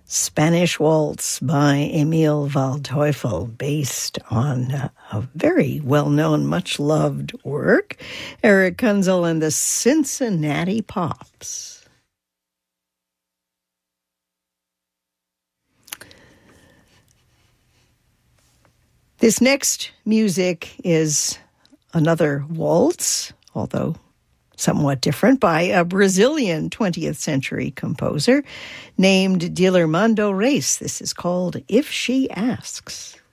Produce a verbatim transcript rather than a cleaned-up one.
Spanish Waltz by Emil Waldteufel, based on uh, a very well-known, much-loved work, Eric Kunzel and the Cincinnati Pops. This next music is another waltz, although somewhat different, by a Brazilian twentieth century composer named Dilermando Reis. This is called If She Asks.